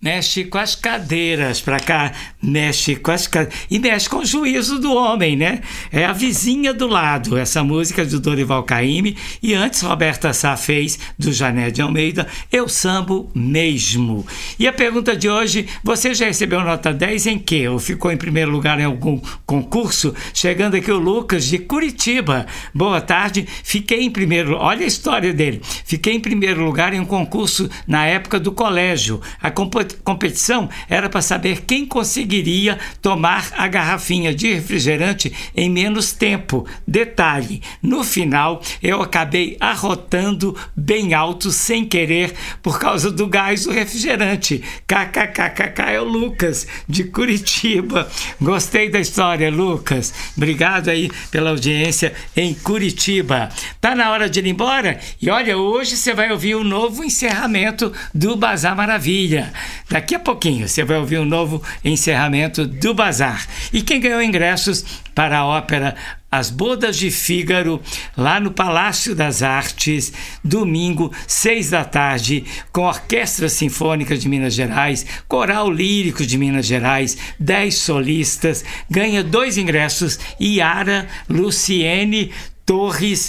mexe com as cadeiras para cá, mexe com as cadeiras e mexe com o juízo do homem, né? É a vizinha do lado, essa música do Dorival Caymmi, e antes Roberta Sá fez do Jané de Almeida, Eu Sambo Mesmo. E a pergunta de hoje, você já recebeu nota 10 em quê? Ou ficou em primeiro lugar em algum concurso? Chegando aqui o Lucas de Curitiba. Boa tarde, fiquei em primeiro, olha a história dele, fiquei em primeiro lugar em um concurso na época do colégio. A competição era para saber quem conseguiria tomar a garrafinha de refrigerante em menos tempo. Detalhe, no final eu acabei arrotando bem alto sem querer por causa do gás do refrigerante. KKKKK é o Lucas de Curitiba. Gostei da história, Lucas. Obrigado aí pela audiência em Curitiba. Tá na hora de ir embora? E olha, hoje você vai ouvir o novo encerramento do Bazar Maravilha. Daqui a pouquinho você vai ouvir um novo encerramento do Bazar. E quem ganhou ingressos para a ópera As Bodas de Fígaro, lá no Palácio das Artes, domingo, 6 da tarde, com Orquestra Sinfônica de Minas Gerais, Coral Lírico de Minas Gerais, 10 solistas, ganha 2 ingressos, Yara Luciene Torres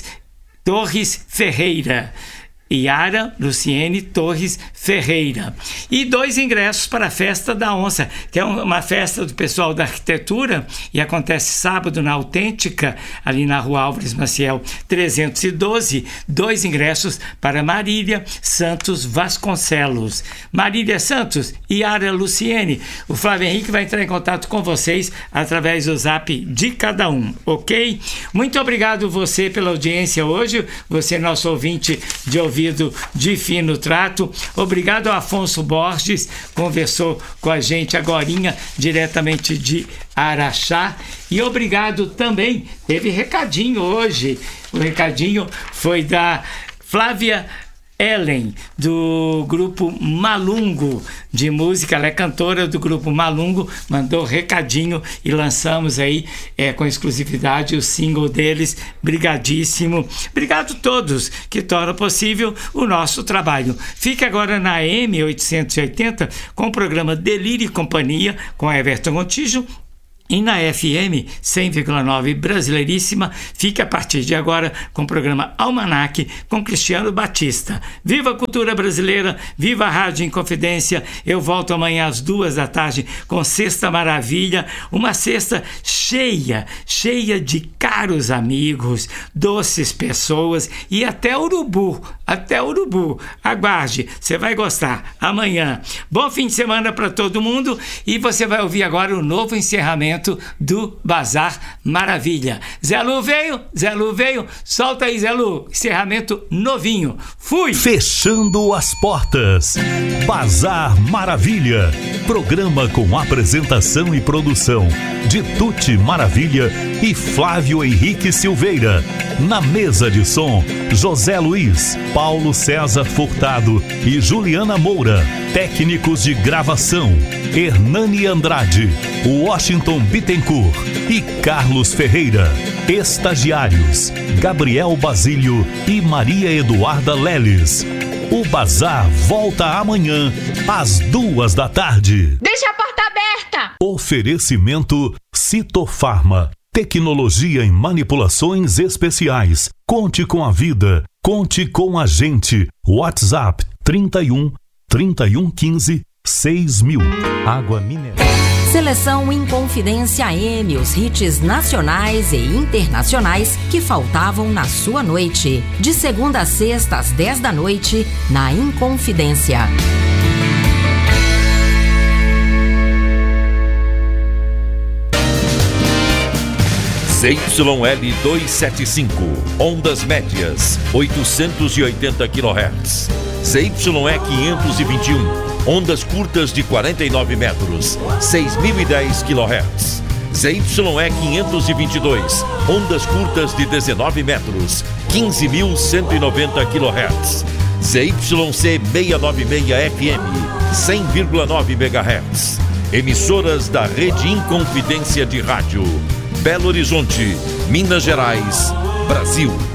Ferreira. Yara Luciene Torres Ferreira. E 2 ingressos para a Festa da Onça, que é uma festa do pessoal da arquitetura e acontece sábado na Autêntica, ali na Rua Álvares Maciel 312. 2 ingressos para Marília Santos Vasconcelos. Marília Santos e Yara Luciene. O Flávio Henrique vai entrar em contato com vocês através do zap de cada um, ok? Muito obrigado você pela audiência hoje, você nosso ouvinte de ouvido de fino trato. Obrigado ao Afonso Borges, conversou com a gente agorinha diretamente de Araxá. E obrigado também, teve recadinho hoje, o recadinho foi da Flávia Ellen, do grupo Malungo de música, ela é cantora do grupo Malungo, mandou recadinho e lançamos aí com exclusividade o single deles. Brigadíssimo, obrigado a todos que tornam possível o nosso trabalho. Fique agora na M880 com o programa Delírio e Companhia com Everton Montijo. E na FM 100,9 Brasileiríssima, fique a partir de agora com o programa Almanac com Cristiano Batista. Viva a cultura brasileira, viva a Rádio Inconfidência. Eu volto amanhã às 2 da tarde com Sexta Maravilha, uma sexta cheia de caros amigos, doces pessoas e até urubu. Aguarde, você vai gostar. Amanhã. Bom fim de semana para todo mundo e você vai ouvir agora o novo encerramento do Bazar Maravilha. Zé Lu veio, solta aí, Zé Lu, encerramento novinho. Fui! Fechando as portas, Bazar Maravilha, programa com apresentação e produção de Tuti Maravilha e Flávio Henrique Silveira. Na mesa de som, José Luiz, Paulo César Furtado e Juliana Moura. Técnicos de gravação, Hernani Andrade, Washington Bittencourt e Carlos Ferreira. Estagiários, Gabriel Basílio e Maria Eduarda Leles. O Bazar volta amanhã às 2 da tarde. Deixa a porta aberta! Oferecimento Citofarma. Tecnologia em manipulações especiais. Conte com a vida. Conte com a gente. WhatsApp 31 3115 6000. Água mineral. Seleção Inconfidência AM, os hits nacionais e internacionais que faltavam na sua noite. De segunda a sexta às 10 da noite, na Inconfidência. ZYL 275, ondas médias, 880 kHz. ZYE 521, ondas curtas de 49 metros, 6.010 kHz. ZYE 522, ondas curtas de 19 metros, 15.190 kHz. ZYC 696 FM, 100,9 MHz. Emissoras da Rede Inconfidência de Rádio. Belo Horizonte, Minas Gerais, Brasil.